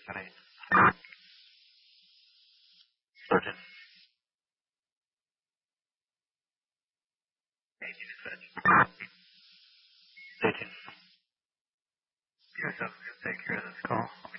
Alright. Certain. 13. Yourself, take care of this call.